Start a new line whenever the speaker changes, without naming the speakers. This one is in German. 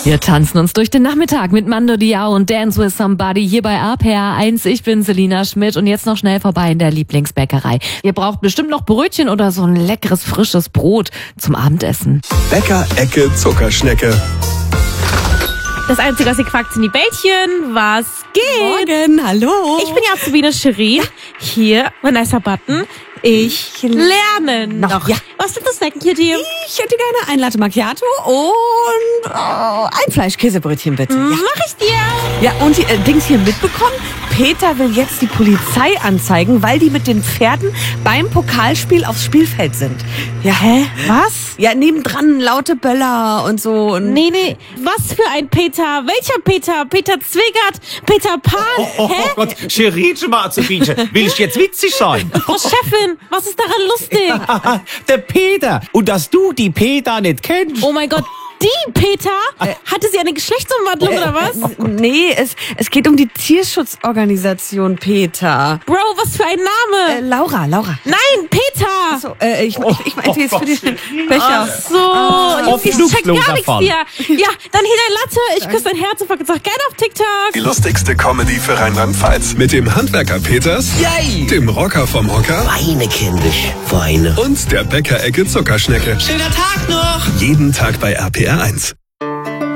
Wir tanzen uns durch den Nachmittag mit Mando Diao und Dance with Somebody hier bei RPR1. Ich bin Selina Schmidt und jetzt noch schnell vorbei in der Lieblingsbäckerei. Ihr braucht bestimmt noch Brötchen oder so ein leckeres, frisches Brot zum Abendessen.
Bäcker Ecke Zuckerschnecke.
Das Einzige, was ihr quackt, sind die Bällchen. Was geht?
Morgen, hallo.
Ich bin die Azubine Shirin. Hier, mein nicer Button. Ich lerne noch.
Ja.
Was sind das Snacken hier, dir?
Ich hätte gerne ein Latte Macchiato und ein Fleischkäsebrötchen bitte. Ja.
Mach ich dir.
Ja, und die Dings hier mitbekommen? Peter will jetzt die Polizei anzeigen, weil die mit den Pferden beim Pokalspiel aufs Spielfeld sind. Ja, hä? Was? Ja, nebendran laute Böller und so. Und
Nee. Was für ein Peter? Welcher Peter? Peter Zwegert? Peter Pan?
Oh Gott, Shirin schon mal zu bieten. Will ich jetzt witzig sein?
Frau Chefin, was ist daran lustig?
Der Peter. Und dass du die Peter nicht kennst.
Oh mein Gott, die Peter? Hatte sie eine Geschlechtsumwandlung oder was?
Nee, es geht um die Tierschutzorganisation Peter.
Bro, was für ein Name?
Laura.
Nein, Peter!
So, ich meinte jetzt für den Becher.
Ach so, ich check gar nichts
davon.
hier. Ja, dann hier dein Latte. Ich küsse dein Herz und sag gerne auf TikTok.
Die lustigste Comedy für Rheinland-Pfalz. Mit dem Handwerker Peters,
Yay!
dem Rocker vom Hocker
Weine, kindisch, Weine.
und der Bäcker Ecke Zuckerschnecke.
Schöner Tag noch!
Jeden Tag bei RPR1.